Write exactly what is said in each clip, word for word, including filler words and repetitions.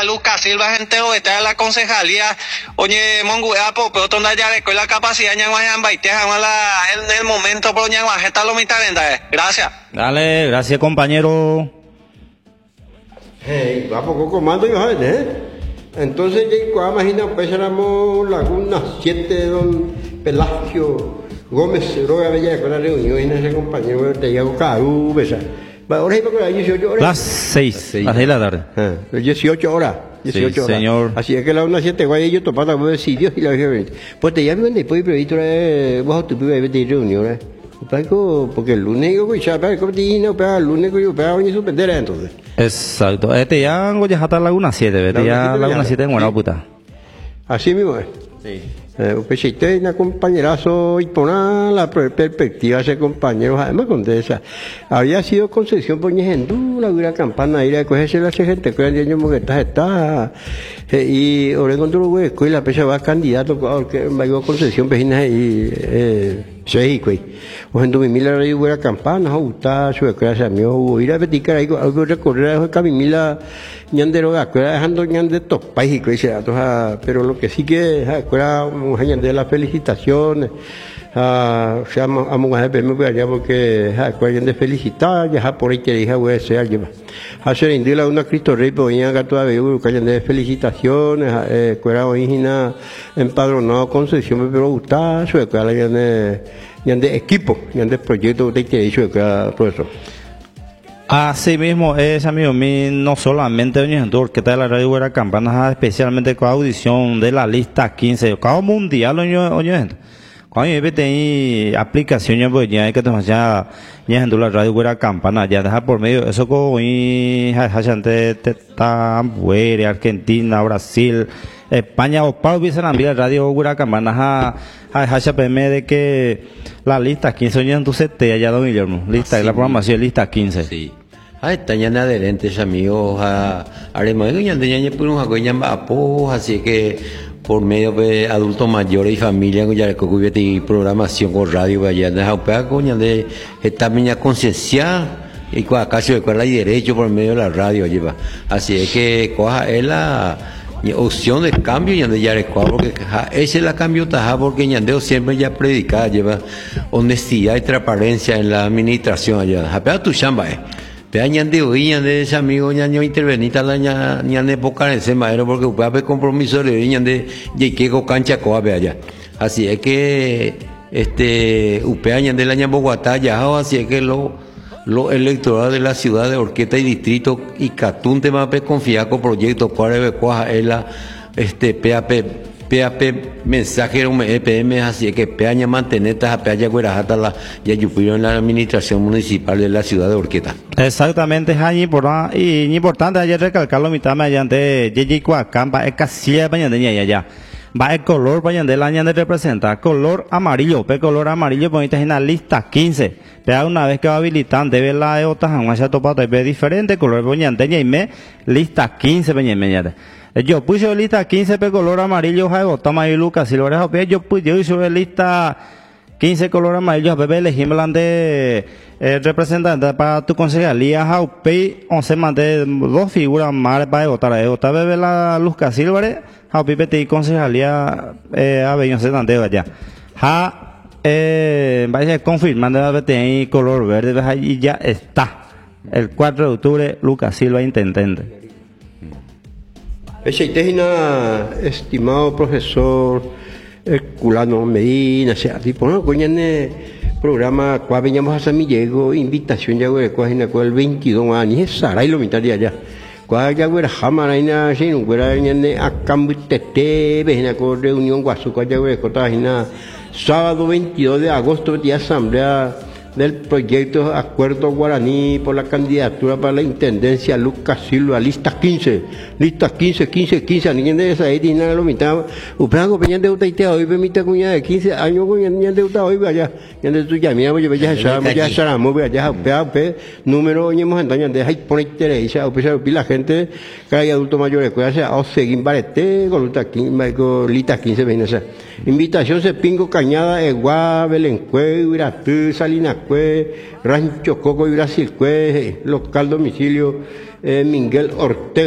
Lucas Silva, gente o está en la concejalía, oye, monguea, pero tonda ya con la capacidad, ñanguayan, baitejan, en el momento, pero ñanguaje está lo mitad, gracias. Dale, gracias, compañero. Hey, va poco comando, yo, ¿eh? Entonces, ya imagina, pues éramos Laguna siete, don Pelagio Gómez, Roga Bella, con la reunión, y ese compañero te llevo Caru, besa. Ahora hay dieciocho horas. Las seis, las seis de la tarde. Ah, dieciocho horas. dieciocho sí, horas. Señor. Así es que la una siete, guay, yo topata, pues, si Dios y la Virgen. Pues te llaman después, pero ahí tú vos tu pibe de reunión, ¿eh? Porque el lunes yo ya para como te no para el lunes yo para venir suspender entonces. Exacto. Este ya voy a hasta Laguna siete, vete ya Laguna siete en buena puta. Así mismo es. Sí. Eh, pues si usted es una compañerazo y poner la perspectiva de ese compañero, además con esa, había sido concesión por Ñejendú, la dura campana, ir a cogerse la gente, que el año que está, está, y ahora cuando lo voy a escuela, pues va candidato, porque me dio concesión, pues y, eh, seis, güey. O en dos mil la radio buena campana, o está, su escuela, amigo, ir a peticar ahí, algo recorrer a Camila, ñandero, escuela dejando ñande topais y que pero lo que sí que es, escuela, de las felicitaciones, a se llama a mujer me allá porque acuerdan de felicitar ya por ahí que hija voy a ser lleva hacer indila una Cristo Rey pues ya gato a ver que de felicitaciones eh cuera origina empadronado concesión pero gusta su escuela ya de ya de equipo ya de proyecto de que hizo el profesor. Así mismo es, amigo mío, no solamente en que está la radio Buena Campana, especialmente con audición de la lista quince, cada mundial, oye, cuando yo tengo aplicación, pues ya hay que tomar ya, ya en la radio Buena Campana, ya deja por medio, eso con gente de Argentina, Brasil, España, o para que la radio Buena Campana, H P M de que la lista quince años entonces te allá don Guillermo, lista, la programación lista quince. Sí. Ah, están ya adherentes amigos a haremos ya de por un así que por medio de adultos mayores y familia ya que programación con radio vaya de coña de esta miña conciencia y con acaso de cuál hay derecho por medio de la radio lleva. Así es que coja es la opción de cambio y ya porque esa es la cambio taja porque Ñandeo siempre ya predicada lleva honestidad y transparencia en la administración allá. Japea tu chamba eh. Pea Ñandeo y Ñande ese amigo Ñaño intervenita la Ñande poca en ese maero porque upea pe compromiso de Ñande yequego cancha coa allá. Así es que este upea Ñande la Ñamboguatá ya así es que lo los electorales de la ciudad de Orqueta y distrito y Catunte más confiar con proyectos para ver cuál es la este P A P P A P mensajero E P M así que peaña mantenetas a peaña guerajata la ya yupieron en la administración municipal de la ciudad de Orqueta. Exactamente, Jaime, y importante ayer recalcarlo mitad mediante Yeji Cuacampa es casi bañandeña y allá. Va el color bañandel año de representar color amarillo, pe color amarillo poniste en la lista quince. Pero una vez que va habilitante ve la de otras jamás se ha topado y ve diferente color bañandeña y me lista quince bañandeña. Yo puse lista quince pe color amarillo jaibo toma y Lucas si lo dejo yo puse yo hice lista quince color amarillo bebé elegimos de eh, representante para tu concejalía Jaupi once más de dos figuras más para votar a votar bebé la Lucas Silva Jaupi peti concejalía eh Avellón Setanteo allá ja eh vaya confirmando ahí color verde y ya está el cuatro de octubre Lucas Silva intendente. Ese tejina estimado profesor Herculano Medina, sea tipo no coñane programa cuál veníamos a San Miguel, invitación ya güey, cuál es el veintidós años, es Saray lo mitad de allá. Cuál ya güey, jamaraina, si no güey, ñane a cambio tete, ven a con reunión guasu, cuál ya güey, cotajina, sábado veintidós de agosto de asamblea del proyecto Acuerdo Guaraní por la candidatura para la intendencia Lucas Silva, lista quince, lista quince, quince, quince, ninguém de esa ahí tiene nada lo mitad, upeago peñan de uta hoy permite cuña de quince años cuña de uta hoy vaya, ya de tu llamada voy a ya ya ya ya voy allá upeago pe número oñemos entonces de ahí pone interés, o pues la gente que hay adultos mayores que hace o seguir barete con lista quince ven esa invitación se pingo cañada Eguá, Belencue, Uiratú, Salinas Rancho Coco y Brasil, local domicilio eh, Miguel Ortega,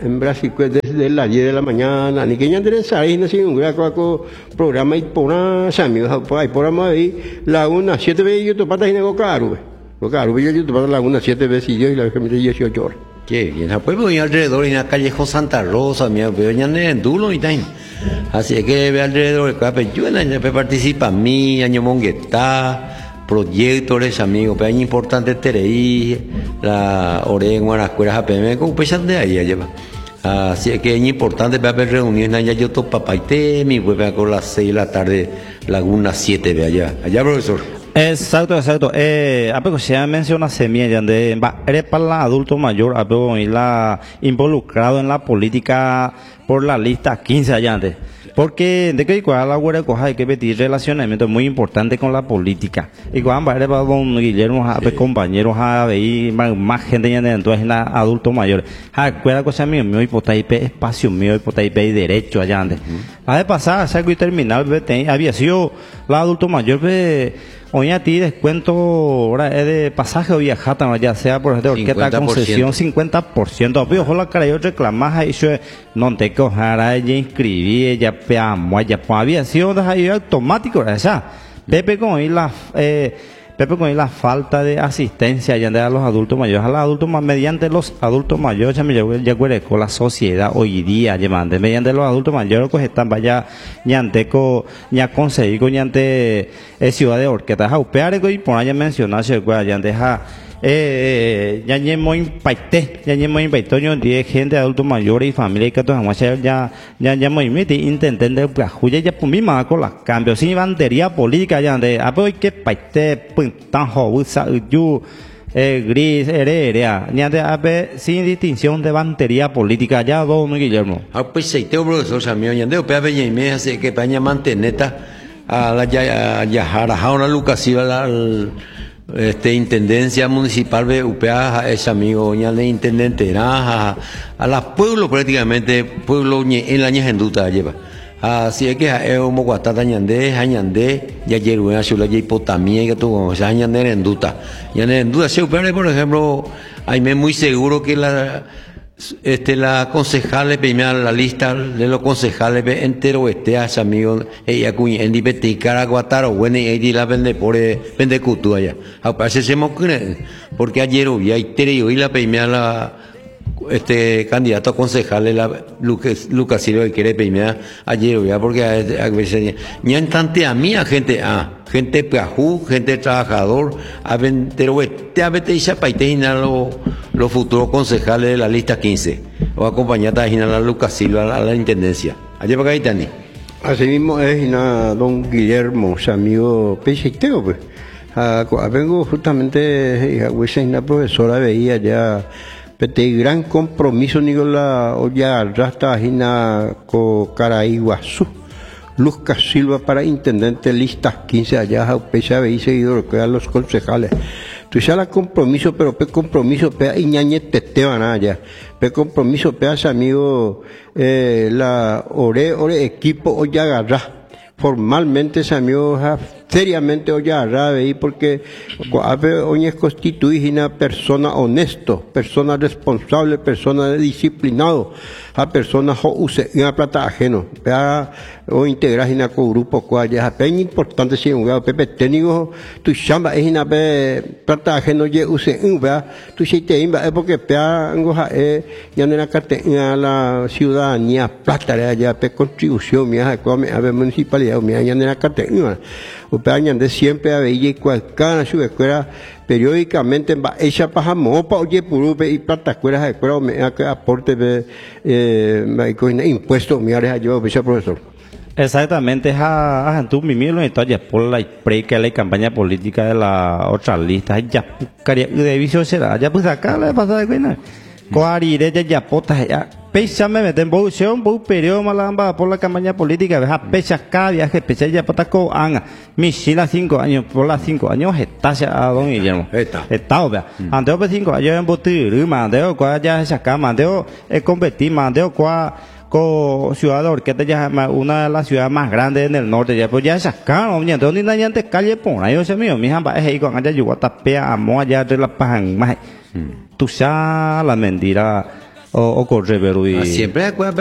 en Brasil pues, desde las diez de la mañana, ni que ya tenés ahí, no sé, un gran programa y por una, amigos, por ahí, por ahí, la una, siete veces yo te patas y nego caro, claro, yo te patas la una, siete veces y yo y la vez que me dieciocho horas. Qué bien, después voy alrededor en la Callejo Santa Rosa, mi veo ya en Dulo y tal. Así que ve alrededor, yo en el participa mí, año Monguetá, proyectos, amigos, pero es importante Tereí, la Orengo, las escuelas A P M, como pues de ahí lleva. Así que es importante ver reuniones allá, yo to papaité, mi pues a las seis de la tarde, Laguna siete de allá. Allá, profesor. Exacto, exacto. Eh, apego se menciona semilla de eres para el adulto mayor, apego y la involucrado en la política por la lista quince allá antes. Porque de que igual la guardia coja hay que pedir relacionamiento muy importante con la política. Igual va a don Guillermo a ver compañeros a ver más, más gente ya entonces la adulto mayor. A cuál cosa mío, mío hipotaipe espacio mío hipotaipe y derecho allá antes. La de pasar, salgo y terminar, había sido la adulto mayor de oye a ti descuento ahora es de pasaje o viajata, ya sea por ejemplo orquesta concesión cincuenta por ciento. Pero ojo la cara yo reclamás y yo no te cojará ella inscribí ya peamos ya pues había sido ahí automático esa. Pepe con ahí la eh, Pepe con ahí la falta de asistencia ya de a los adultos mayores a los adultos más mediante los adultos mayores ya me llegó ya con la sociedad hoy día llamando mediante los adultos mayores pues están vaya ñanteco ña conseguir con ñante eh, ciudad de orquesta jaupear y por allá mencionarse pues allá deja eh ya ñemo impacté ya ñemo impactó yo diez gente adultos mayores y familia y que todos vamos a ya ya ya muy miti intenten de juya ya por mi más con las cambios sin bandería política ya de apoy que pacté pues tan joven yo eh gris heredera ya de ape sin distinción de bandería política ya don Guillermo ah pues sí te profesor Samio ya de ope y me hace que paña manteneta a la ya ya jara una lucasiva la este intendencia municipal de U P A es amigo ya de intendente a a las pueblos prácticamente pueblo en la ñenduta lleva así es que es como guatata ñandé ñandé ya yeruena chula ya hipotamia que tú o sea ñandé en duta ya en duda se por ejemplo hay me muy seguro que la este la concejales primera la lista de los concejales entero este a amigo ella cuña en dipete caraguataro bueno y la vende por vende cultura allá aparece se porque ayer hoy hay tere hoy la primera la este candidato a concejales la Lucas Lucas Silva que quiere primera ayer hoy porque a veces ni en tante a mí a gente a gente peajú, gente trabajador, a ventero este a vete y chapaite los los futuros concejales de la lista quince o acompañada a la Lucas Silva a la intendencia. Allá para acá Tani. Así mismo es na don Guillermo, su amigo Pechiteo pues. A, a vengo justamente a veces una profesora veía ya este gran compromiso ni con la olla rasta hina co Caraiguazú. Lucas Silva para intendente listas quince allá a pesar de seguidor que a los concejales. Tú ya la compromiso, pero pe compromiso pe iñañete te van allá. Pe compromiso pe a amigo eh, la ore ore equipo o ya agarra. Formalmente se amigo seriamente o ya agarra ahí porque hoy es constituir una persona honesto, persona responsable, persona disciplinado, a persona que use una plata ajeno, pea o integrar en un grupo cual ya es importante si un grado pepe técnico tu chamba es una plata ajeno ya use un vea tu si te imba es porque pea ngoja eh ya no la la ciudadanía plata ya pe contribución mía como a ver municipalidad mía ya no la categoría o pea de siempre a ver y cualquiera su escuela periódicamente va ella paja mopa oye purupe y plata escuelas de escuela me aporte de eh impuestos me haré yo profesor. Exactamente, a a tu mimi lo está ya por la pre que la campaña política de la otra lista ya caria de vicio será ya pues acá la pasa de cuena cuari de ya pota ya pesa me meten evolución bu periodo malamba por la campaña política deja pecha cada viaje pecha ya pota co anga mi sila cinco años por las cinco años está a don Guillermo está está vea ante por cinco años en botir mandeo cua ya esa cama mandeo es competir mandeo cua co ciudad de Orqueta ya una de las ciudades más grandes en el norte ya pues ya sacaron ya donde nadie antes calle por ahí o sea mío mi jamba es ahí con allá yo tapea amo allá de la pan más tú ya la mentira o o corre pero Ah, siempre se acuerda